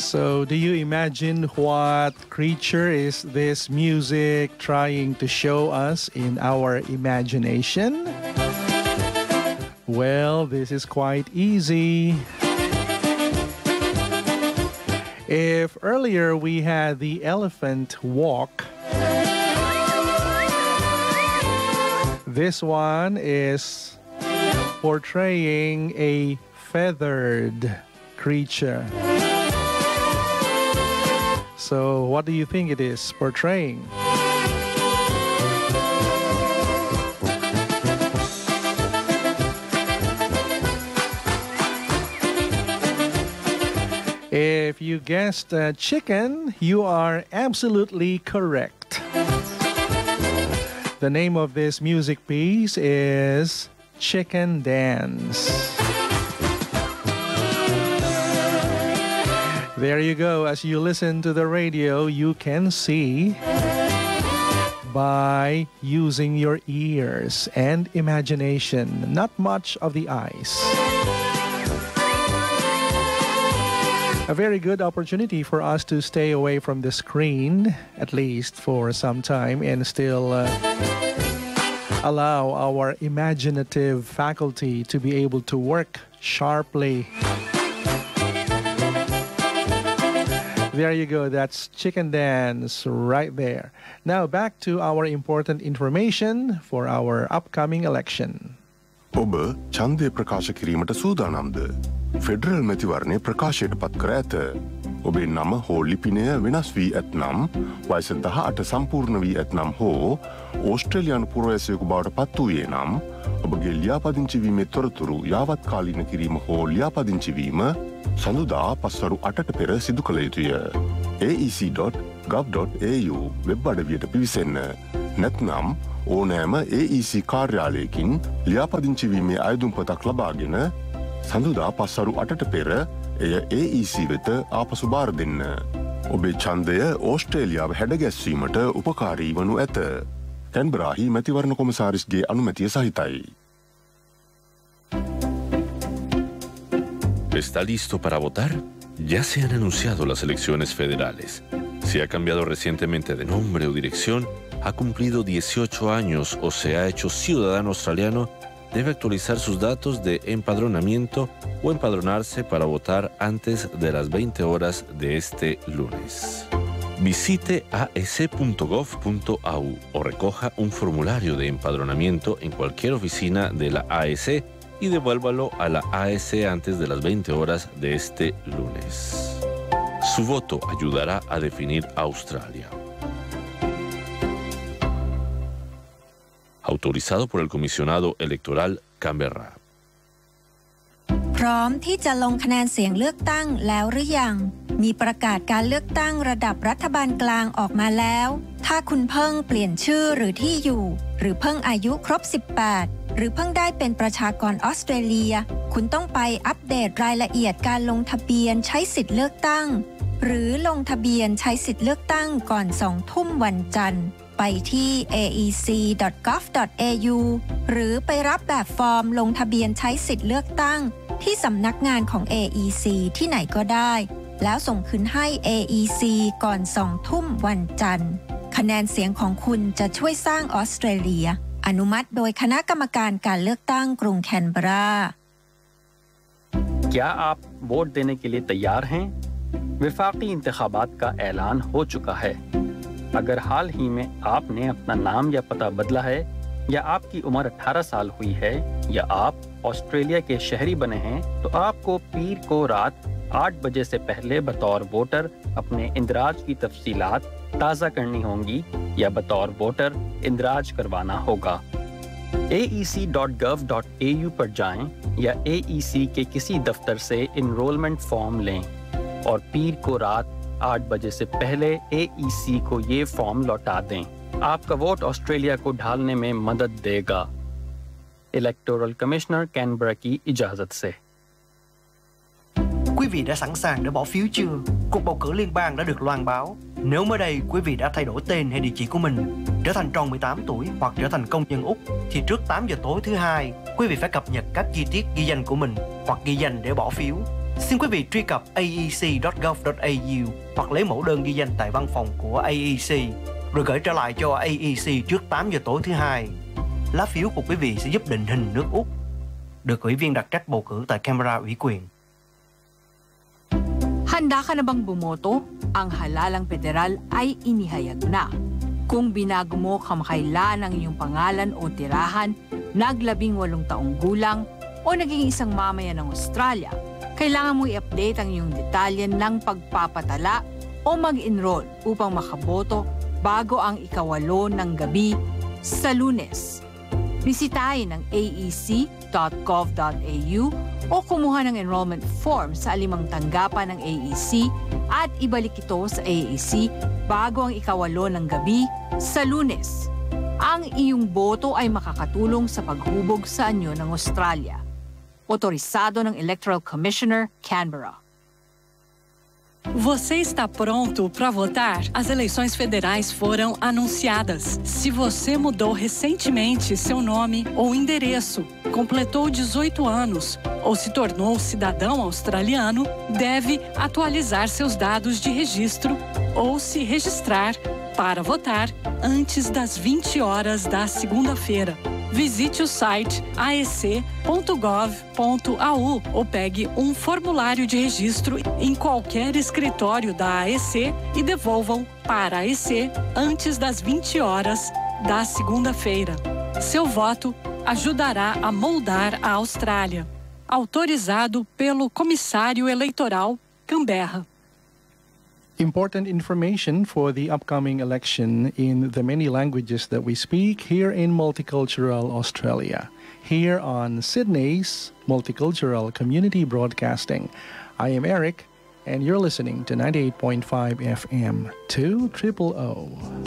So, do you imagine what creature is this music trying to show us in our imagination? Well, this is quite easy. If earlier we had the elephant walk, this one is portraying a feathered creature. So, what do you think it is portraying? If you guessed chicken, you are absolutely correct. The name of this music piece is Chicken Dance. There you go. As you listen to the radio, you can see by using your ears and imagination, not much of the eyes. A very good opportunity for us to stay away from the screen, at least for some time, and still allow our imaginative faculty to be able to work sharply. There you go. That's Chicken Dance right there. Now back to our important information for our upcoming election. ඔබ ඡන්දය ප්‍රකාශ කිරීමට සූදානම්ද? Federal මැතිවරණය ප්‍රකාශයට පත් කර ඇත. ඔබේ නම හෝ ලිපිනය වෙනස් වී ඇතනම්, වයස 18 සම්පූර්ණ වී ඇතනම් හෝ ඕස්ට්‍රේලියානු පුරවැසියෙකු බවට පත් වූයේ නම්, ඔබගේ ලියාපදිංචි වීමේ තොරතුරු යාවත් කාලීන කිරීම හෝ ලියාපදිංචි වීම සඳුදා පස්වරු 8ට පෙර සිදු කළ යුතුය. aec.gov.au web අඩවියට පිවිසෙන්න. නැත්නම් ඕනෑම AEC කාර්යාලයකින් ලියාපදිංචි වීමේ අයදුම්පතක් ලබාගෙන සඳුදා පස්වරු 8ට පෙර එය AEC වෙත ආපසු බාර දෙන්න. ඔබේ ඡන්දය ඕස්ට්‍රේලියාව හැඩගැස්වීමට උපකාරී වනු ඇත. කැන්බරාහි මැතිවරණ කොමසාරිස්ගේ අනුමැතිය සහිතයි. ¿Está listo para votar? Ya se han anunciado las elecciones federales. Si ha cambiado recientemente de nombre o dirección, ha cumplido 18 años o se ha hecho ciudadano australiano, debe actualizar sus datos de empadronamiento o empadronarse para votar antes de las 20 horas de este lunes. Visite aec.gov.au o recoja un formulario de empadronamiento en cualquier oficina de la AEC y devuélvalo a la AEC antes de las 20 horas de este lunes. Su voto ayudará a definir Australia. Autorizado por el Comisionado Electoral Canberra. พร้อมที่จะลงคะแนนเสียงเลือกตั้งแล้วหรือยังมีประกาศการเลือกตั้งระดับรัฐบาลกลางออกมาแล้วถ้าคุณเพิ่งเปลี่ยนชื่อหรือที่อยู่หรือเพิ่งอายุครบ18หรือเพิ่งได้เป็นประชากรออสเตรเลียคุณต้องไปอัปเดตรายละเอียดการลงทะเบียนใช้สิทธิ์เลือกตั้งหรือลงทะเบียนใช้สิทธิ์เลือกตั้งก่อน 20:00 น.วันจันทร์ไปที่ aec.gov.au หรือไปรับแบบฟอร์มลงทะเบียนใช้สิทธิ์เลือกตั้งที่สำนักงานของ AEC ที่ไหนก็ได้แล้วส่งคืนให้ AEC ก่อน 20:00 น.วันจันทร์คะแนนเสียงของคุณจะช่วยสร้างออสเตรเลียอนุมัติโดยคณะกรรมการการเลือกตั้งกรุงแคนเบรา क्या आप vote देने के लिए तैयार हैं? वफाकी इंतखाबात का ऐलान हो चुका है। अगर हाल ही में आपने अपना नाम या पता बदला है या आपकी उम्र 18 साल हुई है या आप ऑस्ट्रेलिया के शहरी बने हैं तो आपको पीर को रात 8 बजे से पहले बतौर वोटर अपने इंदराज की तफसीलात ताज़ा करनी होंगी या बतौर वोटर इंदराज करवाना होगा। aec.gov.au पर जाएं या AEC के किसी दफ्तर से इनरोलमेंट फॉर्म लें और पीर को रात 8 बजे से पहले AEC को ये फॉर्म लौटा दें। आपका वोट ऑस्ट्रेलिया को ढालने में मदद देगा। इलेक्टोरल कमिश्नर कैनबरा की इजाजत से। Quý vị đã sẵn sàng để bỏ phiếu chưa? Cuộc bầu cử liên bang đã được loan báo. Nếu mới đây quý vị đã thay đổi tên hay địa chỉ của mình, trở thành tròn 18 tuổi hoặc trở thành công dân Úc, thì trước 8 giờ tối thứ Hai, quý vị phải cập nhật các chi tiết ghi danh của mình hoặc ghi danh để bỏ phiếu. Xin quý vị truy cập aec.gov.au hoặc lấy mẫu đơn ghi danh tại văn phòng của AEC rồi gửi trở lại cho AEC trước 8 giờ tối thứ Hai. Lá phiếu của quý vị sẽ giúp định hình nước Úc, được ủy viên đặc trách bầu cử tại Canberra ủy quyền. Handa ka na bang bumoto? Ang halalang federal ay inihayag na. Kung binago mo kamakailan ang iyong pangalan o tirahan, nag-18 taong gulang o naging isang mamayan ng Australia, kailangan mo i-update ang iyong detalye ng pagpapatala o mag-enroll upang makaboto bago ang 8 ng gabi sa Lunes. Bisitahin ang aec.gov.au o kumuha ng enrollment form sa alimang tanggapan ng AEC at ibalik ito sa AEC bago ang 8 ng gabi sa Lunes. Ang iyong boto ay makakatulong sa paghubog sa anyo ng Australia. Otorisado ng Electoral Commissioner, Canberra. Você está pronto para votar? As eleições federais foram anunciadas. Se você mudou recentemente seu nome ou endereço, completou 18 anos ou se tornou cidadão australiano, deve atualizar seus dados de registro ou se registrar para votar antes das 20 horas da segunda-feira. Visite o site aec.gov.au ou pegue um formulário de registro em qualquer escritório da AEC e devolvam para a AEC antes das 20 horas da segunda-feira. Seu voto ajudará a moldar a Austrália. Autorizado pelo Comissário Eleitoral, Canberra. Important information for the upcoming election in the many languages that we speak here in Multicultural Australia, here on Sydney's Multicultural Community Broadcasting. I am Eric, and you're listening to 98.5 FM 200.